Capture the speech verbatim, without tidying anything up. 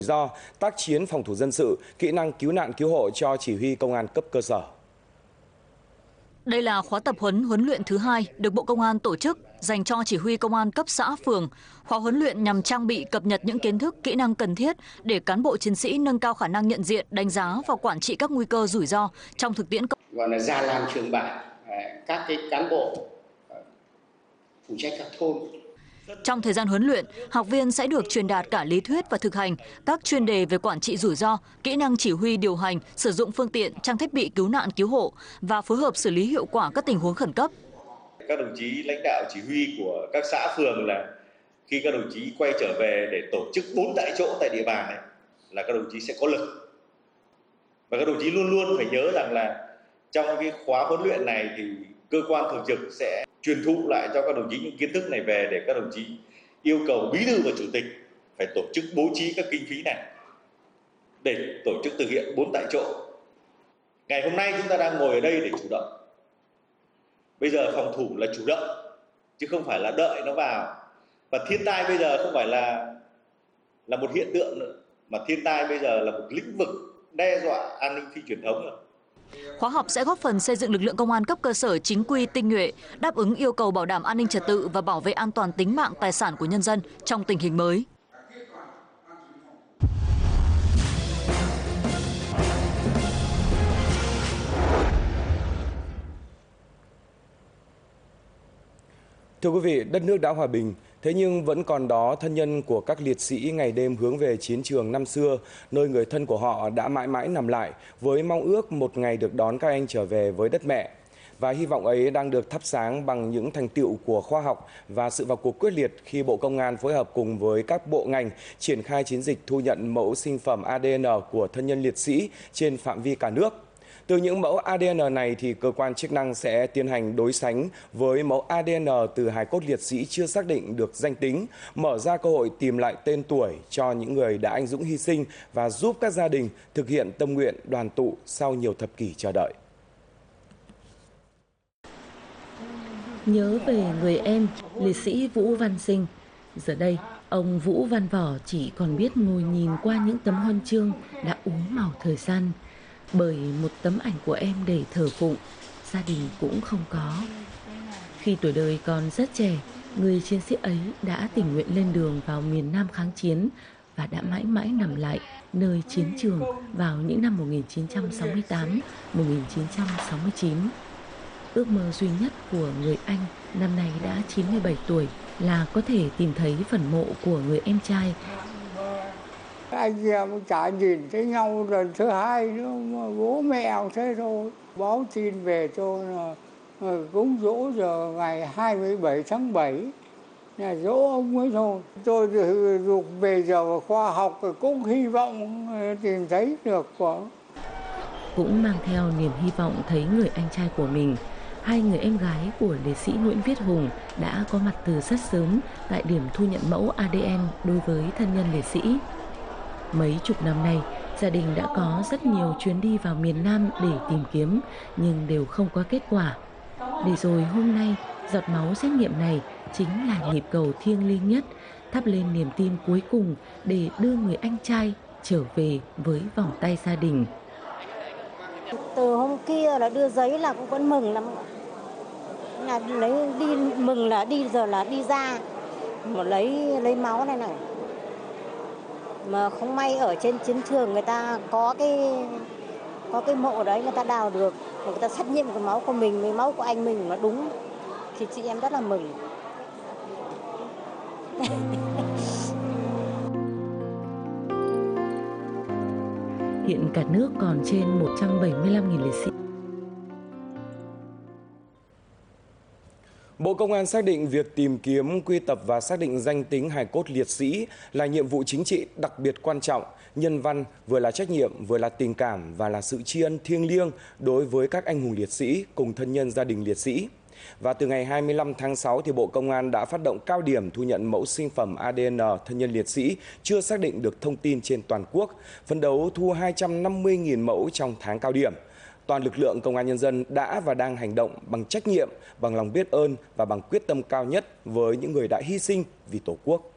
do tác chiến phòng thủ dân sự, kỹ năng cứu nạn cứu hộ cho chỉ huy công an cấp cơ sở. Đây là khóa tập huấn huấn luyện thứ hai được Bộ Công an tổ chức dành cho chỉ huy công an cấp xã phường. Khóa huấn luyện nhằm trang bị cập nhật những kiến thức, kỹ năng cần thiết để cán bộ chiến sĩ nâng cao khả năng nhận diện, đánh giá và quản trị các nguy cơ rủi ro trong thực tiễn. Gọi là già làng trường bản, các cái cán bộ phụ trách các thôn. Trong thời gian huấn luyện, học viên sẽ được truyền đạt cả lý thuyết và thực hành các chuyên đề về quản trị rủi ro, kỹ năng chỉ huy điều hành, sử dụng phương tiện, trang thiết bị cứu nạn cứu hộ và phối hợp xử lý hiệu quả các tình huống khẩn cấp. Các đồng chí lãnh đạo chỉ huy của các xã phường là khi các đồng chí quay trở về để tổ chức bốn tại chỗ tại địa bàn này là các đồng chí sẽ có lực. Và các đồng chí luôn luôn phải nhớ rằng là trong cái khóa huấn luyện này thì cơ quan thường trực sẽ truyền thụ lại cho các đồng chí những kiến thức này về để các đồng chí yêu cầu bí thư và chủ tịch phải tổ chức bố trí các kinh phí này để tổ chức thực hiện bốn tại chỗ. Ngày hôm nay chúng ta đang ngồi ở đây để chủ động. Bây giờ phòng thủ là chủ động chứ không phải là đợi nó vào. Và thiên tai bây giờ không phải là là một hiện tượng nữa, mà thiên tai bây giờ là một lĩnh vực đe dọa an ninh phi truyền thống rồi. Khóa học sẽ góp phần xây dựng lực lượng công an cấp cơ sở chính quy tinh nhuệ, đáp ứng yêu cầu bảo đảm an ninh trật tự và bảo vệ an toàn tính mạng tài sản của nhân dân trong tình hình mới. Thưa quý vị, đất nước đã hòa bình, thế nhưng vẫn còn đó thân nhân của các liệt sĩ ngày đêm hướng về chiến trường năm xưa, nơi người thân của họ đã mãi mãi nằm lại với mong ước một ngày được đón các anh trở về với đất mẹ. Và hy vọng ấy đang được thắp sáng bằng những thành tựu của khoa học và sự vào cuộc quyết liệt khi Bộ Công an phối hợp cùng với các bộ ngành triển khai chiến dịch thu nhận mẫu sinh phẩm a đê en của thân nhân liệt sĩ trên phạm vi cả nước. Từ những mẫu a đê en này thì cơ quan chức năng sẽ tiến hành đối sánh với mẫu a đê en từ hài cốt liệt sĩ chưa xác định được danh tính, mở ra cơ hội tìm lại tên tuổi cho những người đã anh dũng hy sinh và giúp các gia đình thực hiện tâm nguyện đoàn tụ sau nhiều thập kỷ chờ đợi. Nhớ về người em, liệt sĩ Vũ Văn Sinh. Giờ đây, ông Vũ Văn Vỏ chỉ còn biết ngồi nhìn qua những tấm huân chương đã úa màu thời gian. Bởi một tấm ảnh của em để thờ phụng, gia đình cũng không có. Khi tuổi đời còn rất trẻ, người chiến sĩ ấy đã tình nguyện lên đường vào miền Nam kháng chiến và đã mãi mãi nằm lại nơi chiến trường vào những năm một nghìn chín trăm sáu mươi tám đến một nghìn chín trăm sáu mươi chín. Ước mơ duy nhất của người anh năm nay đã chín mươi bảy tuổi là có thể tìm thấy phần mộ của người em trai. Anh em chả nhìn thấy nhau lần thứ hai nữa, mà bố mẹ thế thôi. Báo tin về cho cúng dỗ giờ ngày hai mươi bảy tháng bảy, là dỗ ông ấy thôi. Tôi dục về giờ khoa học cũng hy vọng tìm thấy được của. Cũng mang theo niềm hy vọng thấy người anh trai của mình, hai người em gái của liệt sĩ Nguyễn Viết Hùng đã có mặt từ rất sớm tại điểm thu nhận mẫu a đê en đối với thân nhân liệt sĩ. Mấy chục năm nay, gia đình đã có rất nhiều chuyến đi vào miền Nam để tìm kiếm, nhưng đều không có kết quả. Để rồi hôm nay, giọt máu xét nghiệm này chính là nhịp cầu thiêng liêng nhất, thắp lên niềm tin cuối cùng để đưa người anh trai trở về với vòng tay gia đình. Từ hôm kia là đưa giấy là cũng vẫn mừng lắm. Là lấy đi mừng là đi giờ là đi ra mà lấy lấy máu này này. Mà không may ở trên chiến trường người ta có cái có cái mộ đấy người ta đào được, người ta xét nghiệm cái máu của mình với máu của anh mình mà đúng thì chị em rất là mừng. Hiện cả nước còn trên một trăm bảy mươi lăm nghìn liệt sĩ. Bộ Công an xác định việc tìm kiếm, quy tập và xác định danh tính hài cốt liệt sĩ là nhiệm vụ chính trị đặc biệt quan trọng, nhân văn, vừa là trách nhiệm, vừa là tình cảm và là sự tri ân thiêng liêng đối với các anh hùng liệt sĩ cùng thân nhân gia đình liệt sĩ. Và từ ngày hai mươi lăm tháng sáu thì Bộ Công an đã phát động cao điểm thu nhận mẫu sinh phẩm a đê en thân nhân liệt sĩ chưa xác định được thông tin trên toàn quốc, phấn đấu thu hai trăm năm mươi nghìn mẫu trong tháng cao điểm. Toàn lực lượng Công an Nhân dân đã và đang hành động bằng trách nhiệm, bằng lòng biết ơn và bằng quyết tâm cao nhất với những người đã hy sinh vì Tổ quốc.